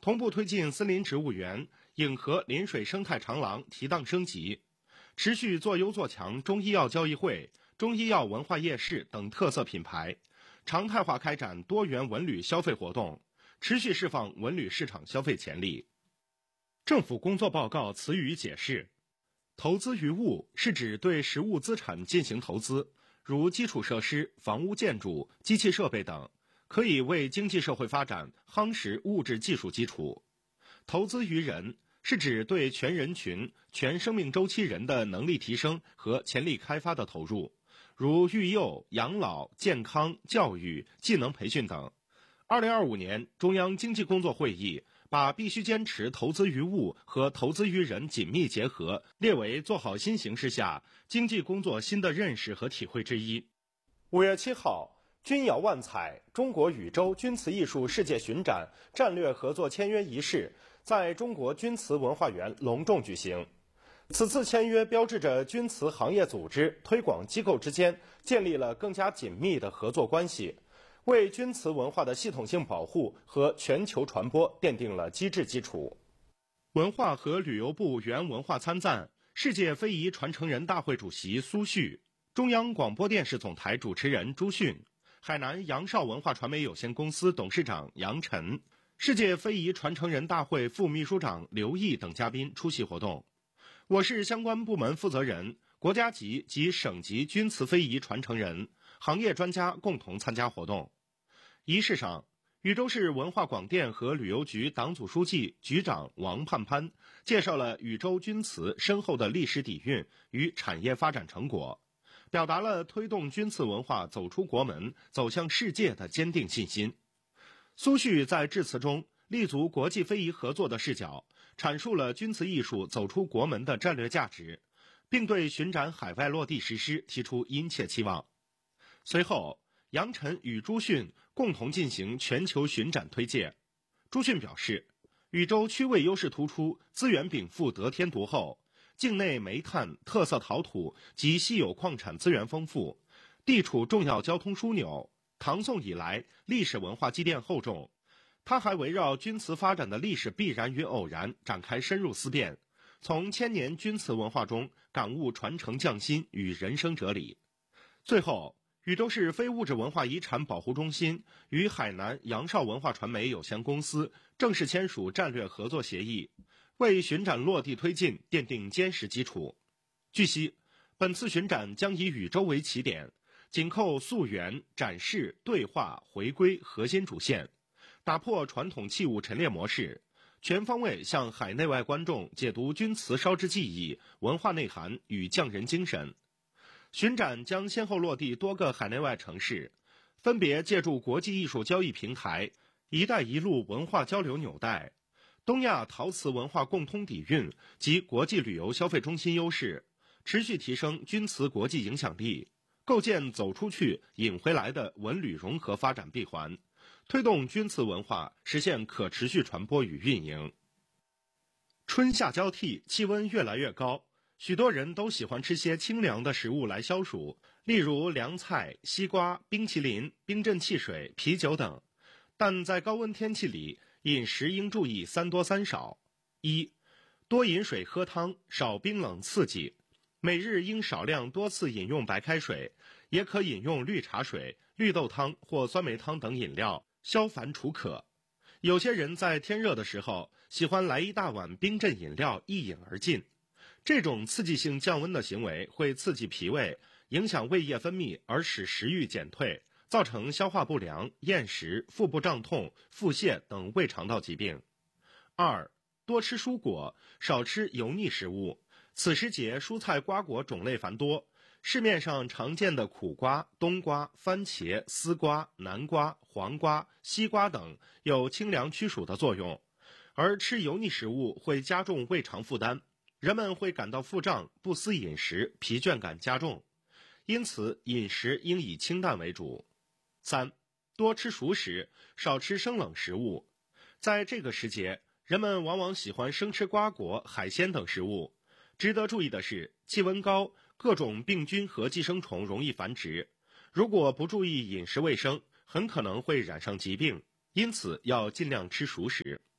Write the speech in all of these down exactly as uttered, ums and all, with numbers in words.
同步推进森林植物园、颍河临水生态长廊提档升级，持续做优做强中医药交易会、中医药文化夜市等特色品牌，常态化开展多元文旅消费活动，持续释放文旅市场消费潜力。政府工作报告词语解释：投资于物是指对实物资产进行投资，如基础设施、房屋建筑、机器设备等，可以为经济社会发展夯实物质技术基础。投资于人是指对全人群、全生命周期人的能力提升和潜力开发的投入，如育幼、养老、健康、教育、技能培训等。二零二五年中央经济工作会议把必须坚持投资于物和投资于人紧密结合列为做好新形势下经济工作新的认识和体会之一。五月七号，君瑶万彩中国禹州钧瓷艺术世界巡展战略合作签约仪式在中国钧瓷文化园隆重举行。此次签约标志着钧瓷行业组织推广机构之间建立了更加紧密的合作关系，为钧瓷文化的系统性保护和全球传播奠定了机制基础。文化和旅游部原文化参赞世界非遗传承人大会主席苏旭，中央广播电视总台主持人朱迅，海南杨邵文化传媒有限公司董事长杨晨，世界非遗传承人大会副秘书长刘毅等嘉宾出席活动。我市相关部门负责人、国家级及省级钧瓷非遗传承人、行业专家共同参加活动。仪式上，禹州市文化广电和旅游局党组书记、局长王盼攀介绍了禹州钧瓷深厚的历史底蕴与产业发展成果，表达了推动钧瓷文化走出国门、走向世界的坚定信心。苏旭在致辞中立足国际非遗合作的视角，阐述了钧瓷艺术走出国门的战略价值，并对巡展海外落地实施提出殷切期望。随后，杨晨与朱迅共同进行全球巡展推介。朱迅表示，禹州区位优势突出，资源禀赋得天独厚，境内煤炭、特色陶土及稀有矿产资源丰富，地处重要交通枢纽，唐宋以来历史文化积淀厚重。他还围绕钧瓷发展的历史必然与偶然展开深入思辨，从千年钧瓷文化中感悟传承匠心与人生哲理。最后，禹州市非物质文化遗产保护中心与海南杨邵文化传媒有限公司正式签署战略合作协议，为巡展落地推进奠定坚实基础。据悉，本次巡展将以禹州为起点，紧扣溯源、展示、对话、回归核心主线，打破传统器物陈列模式，全方位向海内外观众解读钧瓷烧制技艺、文化内涵与匠人精神。巡展将先后落地多个海内外城市，分别借助国际艺术交易平台、一带一路文化交流纽带、东亚陶瓷文化共通底蕴及国际旅游消费中心优势，持续提升钧瓷国际影响力，构建走出去引回来的文旅融合发展闭环，推动钧瓷文化实现可持续传播与运营。春夏交替，气温越来越高，许多人都喜欢吃些清凉的食物来消暑，例如凉菜、西瓜、冰淇淋、冰镇汽水、啤酒等。但在高温天气里，饮食应注意三多三少。一、多饮水喝汤，少冰冷刺激。每日应少量多次饮用白开水，也可饮用绿茶水、绿豆汤或酸梅汤等饮料，消烦除渴。有些人在天热的时候，喜欢来一大碗冰镇饮料一饮而尽。这种刺激性降温的行为会刺激脾胃，影响胃液分泌，而使食欲减退，造成消化不良、厌食、腹部胀痛、腹泻等胃肠道疾病。二、多吃蔬果，少吃油腻食物。此时节蔬菜瓜果种类繁多，市面上常见的苦瓜、冬瓜、番茄、丝瓜、南瓜、黄瓜、西瓜等有清凉驱暑的作用，而吃油腻食物会加重胃肠负担，人们会感到腹胀、不思饮食、疲倦感加重，因此饮食应以清淡为主。三、多吃熟食，少吃生冷食物。在这个时节，人们往往喜欢生吃瓜果、海鲜等食物。值得注意的是，气温高，各种病菌和寄生虫容易繁殖，如果不注意饮食卫生，很可能会染上疾病，因此要尽量吃熟食。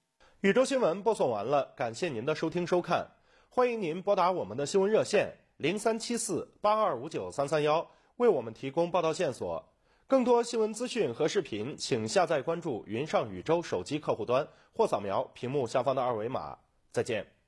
宇宙新闻播送完了，感谢您的收听收看，欢迎您拨打我们的新闻热线零三七四八二五九三三幺，为我们提供报道线索。更多新闻资讯和视频，请下载关注云上宇宙手机客户端或扫描屏幕下方的二维码。再见。